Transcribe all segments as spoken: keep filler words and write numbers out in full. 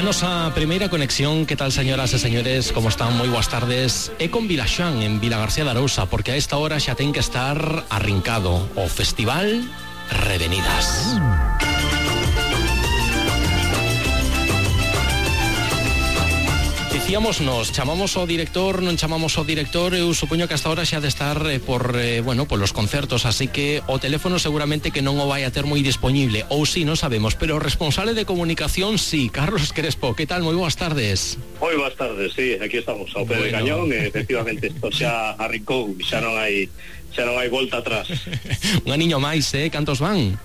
A nosa primeira conexión, que tal, señoras e señores, como están? Moi boas tardes. É con Vilaxoán, en Vilagarcía de Arousa, porque a esta hora xa ten que estar arrincado o Festival Revenidas. Dicíamos nos, chamamos ao director, non chamamos ao director, eu supoño que hasta ahora xa de estar eh, por, eh, bueno, por los concertos, así que o teléfono seguramente que non o vai a ter moi disponible, ou si, non sabemos, pero o responsable de comunicación, sí, Carlos Crespo, que tal? Moi boas tardes. Moi boas tardes, sí, aquí estamos, ao pé bueno. de cañón, e efectivamente isto xa arrincou, xa non hai, xa non hai volta atrás. Un aniño máis, eh? Cantos van?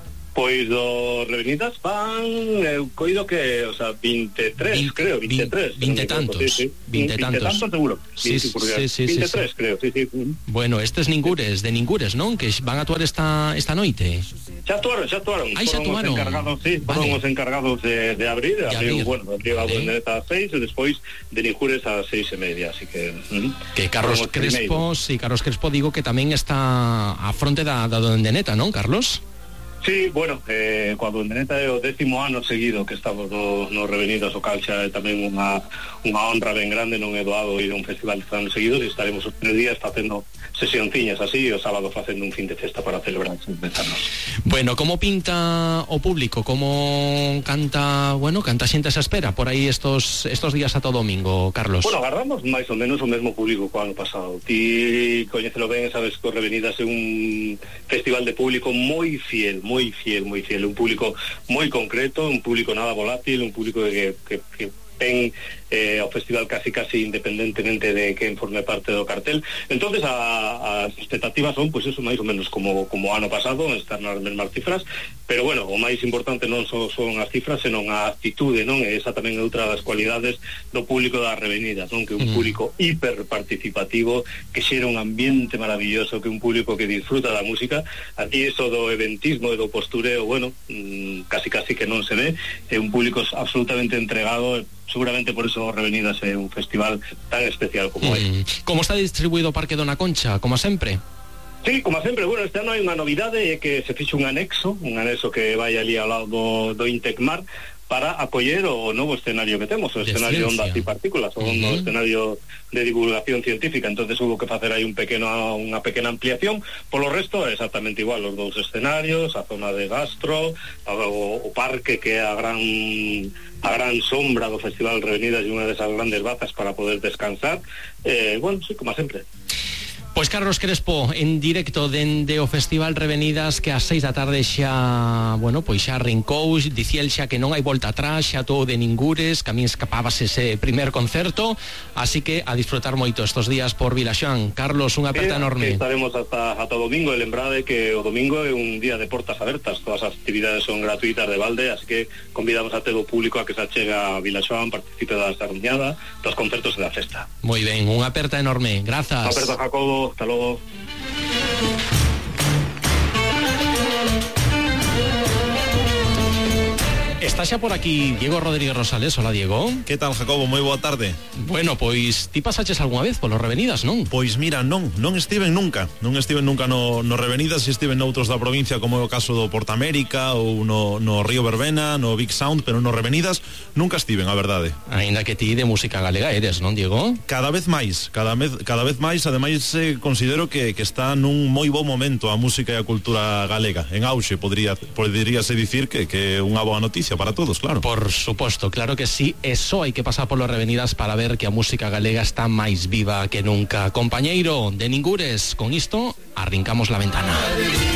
Pois do Revenidas van, eu coido que, o sea, veintitrés, Vin, creo, veintitrés. Vinte tantos, sí, sí. Vinte tantos. Vinte tantos seguro. Sí, sí, sí, sí, veintitrés, sí. creo, sí, sí. Bueno, estes ningures, de ningures, non? Que van a actuar esta, esta noite. Xa actuaron, xa actuaron. Ai, xa actuaron. Os encargados, sí, vale. Foron os encargados de, de abrir, de abrir, bueno, abriu vale. a Vendetta a seis e despois de Ningures a seis e media, así que... Uh, que Carlos Crespo, sí, Carlos Crespo digo que tamén está a fronte da, da Vendetta, non, Carlos? Sí, bueno, eh, cuando en Vendetta é o décimo ano seguido que estamos no, no Revenidas, o cal xa é tamén unha, unha honra ben grande, non é doado ir a un festival de anos seguidos, e estaremos os tres días facendo sesionciñas así, e o sábado facendo un fin de festa para celebrar os dez anos. Bueno, como pinta o público? Como canta, bueno, canta xente se espera por aí estos estos días ata o domingo, Carlos? Bueno, agarramos máis ou menos o mesmo público co ano pasado. Ti coñécelo ben, sabes que o Revenidas é un festival de público moi fiel, moi fiel, moi fiel, un público moi concreto, un público nada volátil, un público que, que, que ven eh, ao festival casi casi independentemente de quen forme parte do cartel. Entonces a, as expectativas son, pois pues eso, máis ou menos como como ano pasado, estar nas mesmas cifras, pero bueno, o máis importante non son, son as cifras, senón a actitude, non? E esa tamén é outra das cualidades do público das Revenidas, non? Que é un público hiper participativo, que xera un ambiente maravilloso, que é un público que disfruta da música. Aquí eso do eventismo e do postureo, bueno, mmm, casi casi que non se ve, é un público absolutamente entregado. Seguramente por eso Revenidas é un festival tan especial como é. Mm. Como está distribuído o Parque Dona Concha, como sempre? Sí, como sempre, bueno, este ano hai unha novidade, é que se fixe un anexo, un anexo que vai ali ao lado do, do Intecmar, para apoyer o novo escenario que temos, o de escenario de ondas e partículas, o uh -huh. escenario de divulgación científica. Entonces hubo que facer aí un pequeno, unha pequena ampliación. Polo resto é exactamente igual, os dous escenarios, a zona de gastro, o, o parque, que é a gran a gran sombra do Festival Revenidas e unha desas grandes bazas para poder descansar. Eh, bueno, sí, como sempre. Pois Carlos Crespo, en directo dende o Festival Revenidas, que ás seis da tarde xa, bueno, pois xa arrincou, dicía el xa que non hai volta atrás, xa todo de ningures, que a min escapábase ese primer concerto, así que a disfrutar moito estos días por Vilaxoán. Carlos, unha aperta sí, enorme. Estaremos ata, ata o domingo, e lembrade que o domingo é un día de portas abertas, todas as actividades son gratuitas de balde, así que convidamos a todo o público a que se achega a Vilaxoán, participe da sardiñada, dos concertos e da festa. Moi ben, unha aperta enorme, grazas. Unha aperta, Jacobo. Hasta luego. Está xa por aquí Diego Rodríguez Rosales. Hola, Diego. Que tal, Jacobo? Moi boa tarde. Bueno, pois ti pasaches algunha vez polo Revenidas, non? Pois mira, non, non estiven nunca Non estiven nunca no, no Revenidas. Estiven noutros da provincia, como é o caso do Portamérica ou no, no Río Verbena, no Big Sound, pero no Revenidas nunca estiven, a verdade. Aínda que ti de música galega eres, non, Diego? Cada vez máis, cada vez, cada vez máis. Ademais, eh, considero que, que está nun moi bo momento a música e a cultura galega. En auxe, podría, poderíase dicir que, que é unha boa noticia para todos, claro. Por suposto, claro que sí. E só hai que pasar polo Revenidas para ver que a música galega está máis viva que nunca. Compañeiro de Ningures, con isto arrancamos la ventana.